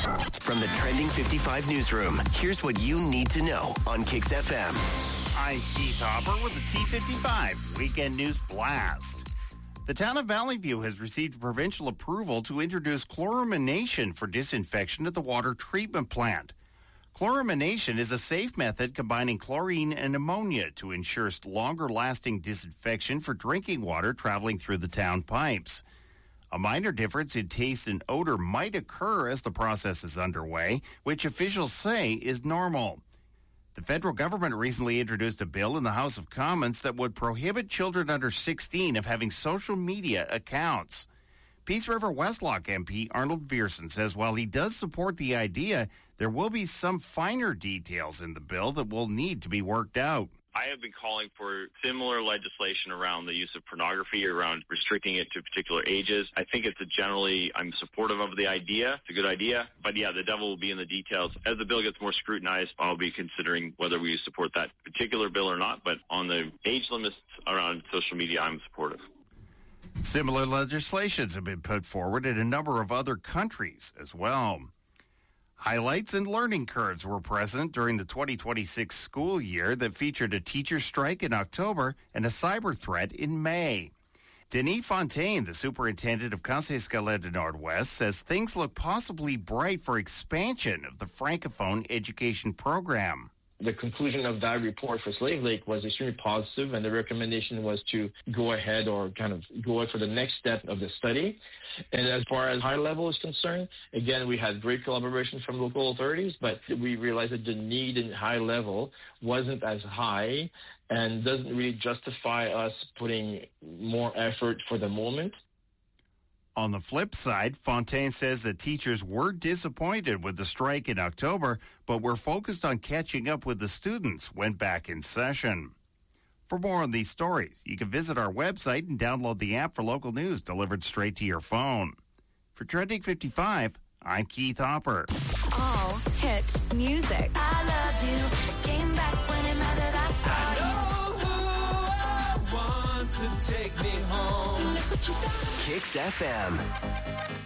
From the Trending 55 newsroom, here's what you need to know on Kicks FM. I'm Keith Hopper with the T55 Weekend News Blast. The town of Valley View has received provincial approval to introduce chloramination for disinfection at the water treatment plant. Chloramination is a safe method combining chlorine and ammonia to ensure longer-lasting disinfection for drinking water traveling through the town pipes. A minor difference in taste and odor might occur as the process is underway, which officials say is normal. The federal government recently introduced a bill in the House of Commons that would prohibit children under 16 of having social media accounts. Peace River Westlock MP Arnold Viersen says while he does support the idea, there will be some finer details in the bill that will need to be worked out. I have been calling for similar legislation around the use of pornography, around restricting it to particular ages. I think I'm supportive of the idea. It's a good idea. But yeah, the devil will be in the details. As the bill gets more scrutinized, I'll be considering whether we support that particular bill or not. But on the age limits around social media, I'm supportive. Similar legislations have been put forward in a number of other countries as well. Highlights and learning curves were present during the 2026 school year that featured a teacher strike in October and a cyber threat in May. Denis Fontaine, the superintendent of Conseil Scolaire du Nord-Ouest, says things look possibly bright for expansion of the Francophone education program. The conclusion of that report for Slave Lake was extremely positive, and the recommendation was to go ahead or kind of go out for the next step of the study. And as far as high level is concerned, again, we had great collaboration from local authorities, but we realized that the need in high level wasn't as high and doesn't really justify us putting more effort for the moment. On the flip side, Fontaine says that teachers were disappointed with the strike in October, but were focused on catching up with the students when back in session. For more on these stories, you can visit our website and download the app for local news delivered straight to your phone. For Trending 55, I'm Keith Hopper. All hit music. I loved you, came back when it mattered, I saw you. Kicks FM.